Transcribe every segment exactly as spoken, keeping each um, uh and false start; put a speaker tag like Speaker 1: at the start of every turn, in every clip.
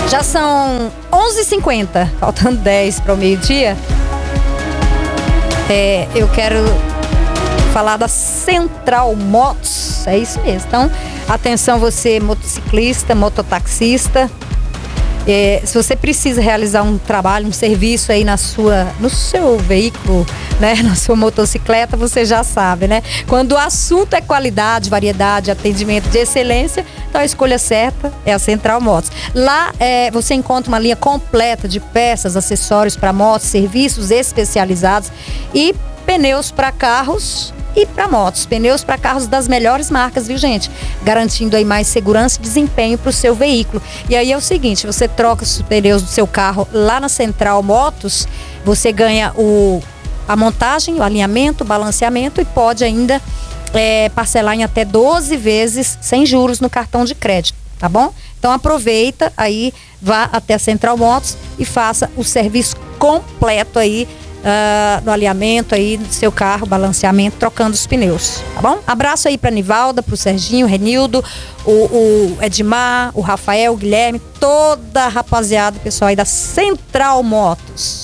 Speaker 1: Já são onze e cinquenta, faltando dez para o meio-dia. É, eu quero falar da Central Motos, é isso mesmo. Então, atenção você motociclista, mototaxista. É, se você precisa realizar um trabalho, um serviço aí na sua, no seu veículo, né, na sua motocicleta, você já sabe, né? Quando o assunto é qualidade, variedade, atendimento de excelência, então a escolha certa é a Central Motos. Lá é, você encontra uma linha completa de peças, acessórios para motos, serviços especializados e pneus para carros e para motos. Pneus para carros das melhores marcas, viu, gente? Garantindo aí mais segurança e desempenho para o seu veículo. E aí é o seguinte, você troca os pneus do seu carro lá na Central Motos, você ganha o, a montagem, o alinhamento, o balanceamento e pode ainda é, parcelar em até doze vezes sem juros no cartão de crédito, tá bom? Então aproveita aí, vá até a Central Motos e faça o serviço completo aí Uh, no alinhamento aí do seu carro, balanceamento, trocando os pneus, tá bom? Abraço aí pra Nivalda, pro Serginho, o Renildo, o, o Edmar, o Rafael, o Guilherme, toda a rapaziada, pessoal aí da Central Motos.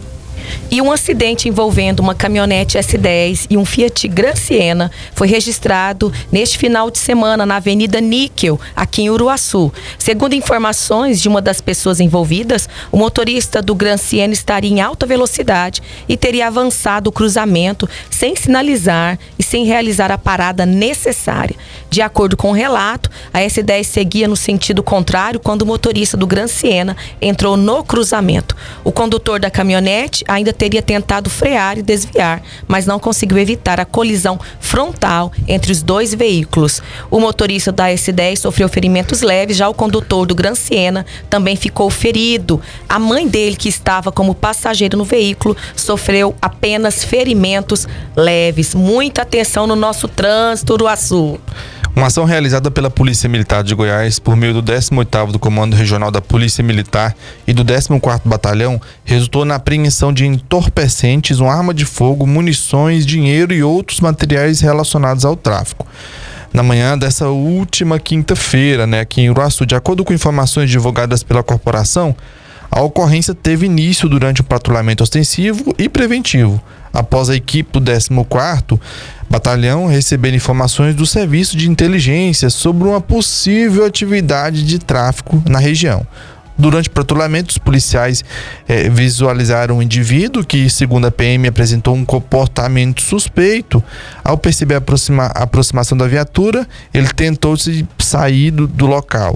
Speaker 2: E um acidente envolvendo uma caminhonete S dez e um Fiat Gran Siena foi registrado neste final de semana na Avenida Níquel, aqui em Uruaçu. Segundo informações de uma das pessoas envolvidas, o motorista do Gran Siena estaria em alta velocidade e teria avançado o cruzamento sem sinalizar e sem realizar a parada necessária. De acordo com o relato, a S dez seguia no sentido contrário quando o motorista do Gran Siena entrou no cruzamento. O condutor da caminhonete ainda teria tentado frear e desviar, mas não conseguiu evitar a colisão frontal entre os dois veículos. O motorista da S dez sofreu ferimentos leves, já o condutor do Gran Siena também ficou ferido. A mãe dele, que estava como passageiro no veículo, sofreu apenas ferimentos leves. Muita atenção no nosso trânsito, Uruaçu.
Speaker 3: Uma ação realizada pela Polícia Militar de Goiás por meio do décimo oitavo do Comando Regional da Polícia Militar e do décimo quarto Batalhão resultou na apreensão de entorpecentes, uma arma de fogo, munições, dinheiro e outros materiais relacionados ao tráfico. Na manhã dessa última quinta-feira, né, aqui em Uruaçu, de acordo com informações divulgadas pela corporação, a ocorrência teve início durante o patrulhamento ostensivo e preventivo, após a equipe do décimo quarto Batalhão receber informações do Serviço de Inteligência sobre uma possível atividade de tráfico na região. Durante o patrulhamento, os policiais eh, visualizaram um indivíduo que, segundo a P M, apresentou um comportamento suspeito. Ao perceber a, aproxima, a aproximação da viatura, ele tentou se sair do, do local.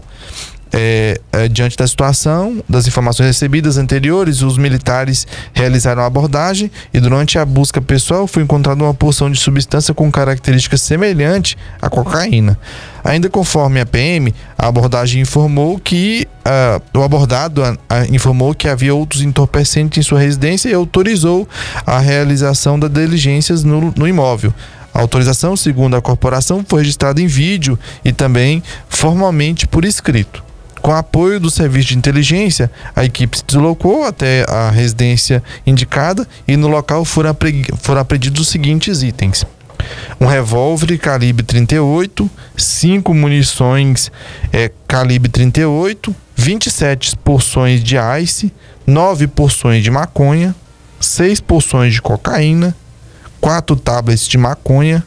Speaker 3: É, é, diante da situação, das informações recebidas anteriores, os militares realizaram a abordagem e durante a busca pessoal foi encontrada uma porção de substância com características semelhantes à cocaína. Ainda conforme a P M, a abordagem informou que uh, o abordado uh, informou que havia outros entorpecentes em sua residência e autorizou a realização das diligências no, no imóvel. A autorização, segundo a corporação, foi registrada em vídeo e também formalmente por escrito. Com apoio do Serviço de Inteligência, a equipe se deslocou até a residência indicada e no local foram, apre... foram apreendidos os seguintes itens: um revólver calibre trinta e oito, cinco munições é, calibre trinta e oito, vinte e sete porções de ice, nove porções de maconha, seis porções de cocaína, quatro tablets de maconha,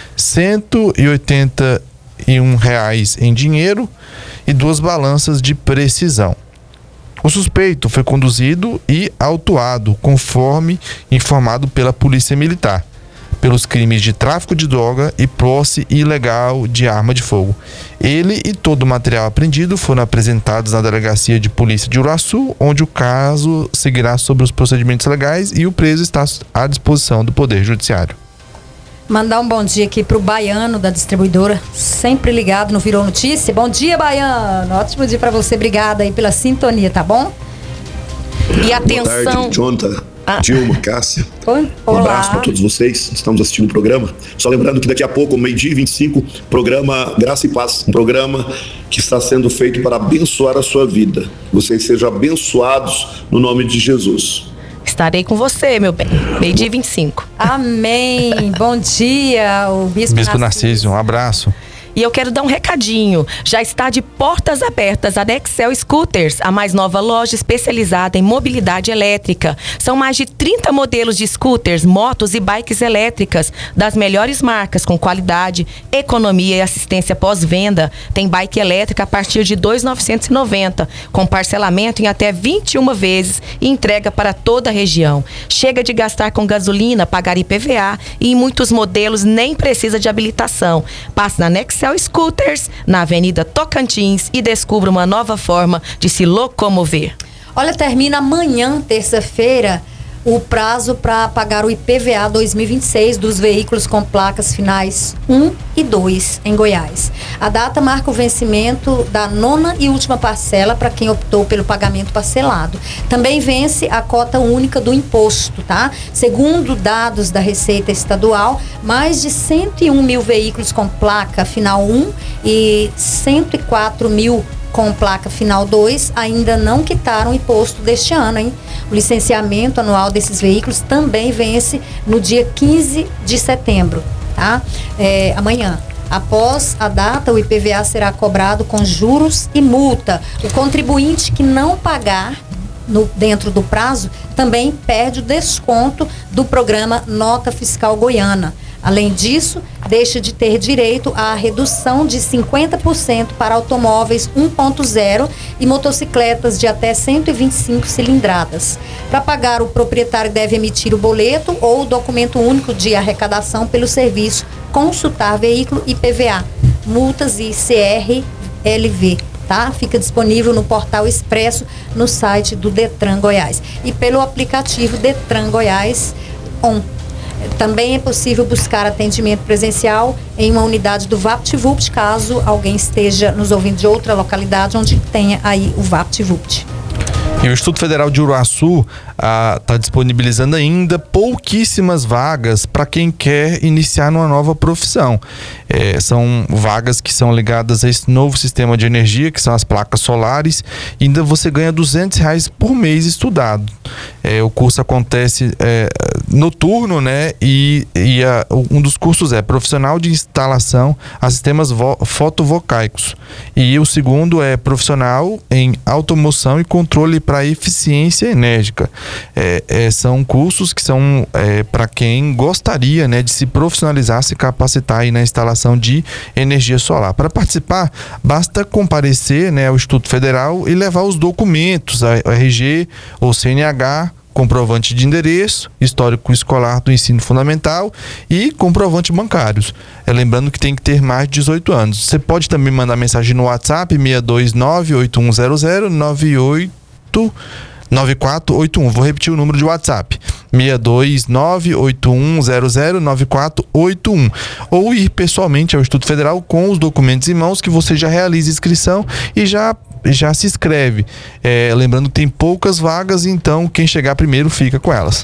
Speaker 3: cento e oitenta e um reais em dinheiro e duas balanças de precisão. O suspeito foi conduzido e autuado, conforme informado pela Polícia Militar, pelos crimes de tráfico de droga e posse ilegal de arma de fogo. Ele e todo o material apreendido foram apresentados na Delegacia de Polícia de Uruaçu, onde o caso seguirá sobre os procedimentos legais e o preso está à disposição do Poder Judiciário.
Speaker 1: Mandar um bom dia aqui pro Baiano da distribuidora, sempre ligado no Virou Notícia. Bom dia, Baiano. Ótimo dia pra você. Obrigada aí pela sintonia, tá bom?
Speaker 2: E atenção.
Speaker 4: Boa tarde, Jonathan, ah. Dilma, Cássia.
Speaker 1: Olá.
Speaker 4: Um abraço para todos vocês. Estamos assistindo o programa. Só lembrando que daqui a pouco, meio-dia e vinte e cinco, programa Graça e Paz. Um programa que está sendo feito para abençoar a sua vida. Vocês sejam abençoados no nome de Jesus.
Speaker 2: Estarei com você, meu bem. Meio-dia e vinte e cinco.
Speaker 1: Amém. Bom dia, o Bispo,
Speaker 3: Bispo Narciso. Um abraço.
Speaker 2: E eu quero dar um recadinho. Já está de portas abertas a Nexel Scooters, a mais nova loja especializada em mobilidade elétrica. São mais de trinta modelos de scooters, motos e bikes elétricas das melhores marcas, com qualidade, economia e assistência pós-venda. Tem bike elétrica a partir de dois mil novecentos e noventa reais, com parcelamento em até vinte e uma vezes e entrega para toda a região. Chega de gastar com gasolina, pagar I P V A e em muitos modelos nem precisa de habilitação. Passe na Nexel Scooters, na Avenida Tocantins, e descubra uma nova forma de se locomover.
Speaker 1: Olha, termina amanhã, terça-feira, o prazo para pagar o I P V A dois mil e vinte e seis dos veículos com placas finais um e dois em Goiás. A data marca o vencimento da nona e última parcela para quem optou pelo pagamento parcelado. Também vence a cota única do imposto, tá? Segundo dados da Receita Estadual, mais de cento e um mil veículos com placa final um e cento e quatro mil com placa final dois ainda não quitaram o imposto deste ano, hein? O licenciamento anual desses veículos também vence no dia quinze de setembro, tá? É, amanhã. Após a data, o I P V A será cobrado com juros e multa. O contribuinte que não pagar no, dentro do prazo também perde o desconto do programa Nota Fiscal Goiana. Além disso, deixa de ter direito à redução de cinquenta por cento para automóveis um ponto zero e motocicletas de até cento e vinte e cinco cilindradas. Para pagar, o proprietário deve emitir o boleto ou o documento único de arrecadação pelo serviço Consultar Veículo I P V A, multas e I C R L V. Tá? Fica disponível no portal Expresso, no site do Detran Goiás e pelo aplicativo Detran Goiás On. Também é possível buscar atendimento presencial em uma unidade do VaptVupt, caso alguém esteja nos ouvindo de outra localidade onde tenha aí o VaptVupt.
Speaker 3: E o Instituto Federal de Uruaçu está ah, disponibilizando ainda pouquíssimas vagas para quem quer iniciar numa nova profissão. É, são vagas que são ligadas a esse novo sistema de energia, que são as placas solares, e ainda você ganha duzentos reais por mês estudado. É, o curso acontece é, noturno, né? E, e a, um dos cursos é profissional de instalação a sistemas vo, fotovoltaicos. E o segundo é profissional em automoção e controle para eficiência enérgica. É, é, são cursos que são é, para quem gostaria, né, de se profissionalizar, se capacitar aí na instalação de energia solar. Para participar, basta comparecer, né, ao Instituto Federal e levar os documentos, a R G ou C N H, comprovante de endereço, histórico escolar do ensino fundamental e comprovante bancários. É, lembrando que tem que ter mais de dezoito anos. Você pode também mandar mensagem no WhatsApp seis dois nove, oito um zero zero, nove oito nove quatro oito um. Vou repetir o número de WhatsApp: seis dois nove, oito um zero zero, nove quatro oito um. Ou ir pessoalmente ao Instituto Federal com os documentos em mãos, que você já realiza inscrição e já já se inscreve. É, lembrando que tem poucas vagas, então quem chegar primeiro fica com elas.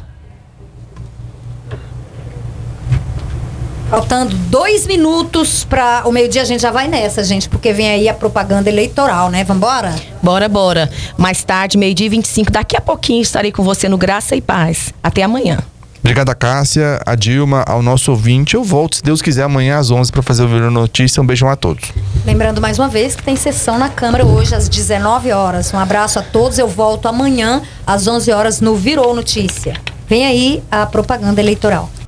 Speaker 1: Faltando dois minutos para o meio-dia, a gente já vai nessa, gente, porque vem aí a propaganda eleitoral, né? Vambora?
Speaker 2: Bora, bora. Mais tarde, meio-dia e vinte e cinco, daqui a pouquinho estarei com você no Graça e Paz. Até amanhã.
Speaker 3: Obrigado, Cássia, a Dilma, ao nosso ouvinte. Eu volto, se Deus quiser, amanhã às onze para fazer o Virou Notícia. Um beijão a todos.
Speaker 1: Lembrando mais uma vez que tem sessão na Câmara hoje às dezenove horas. Um abraço a todos. Eu volto amanhã às onze horas no Virou Notícia. Vem aí a propaganda eleitoral.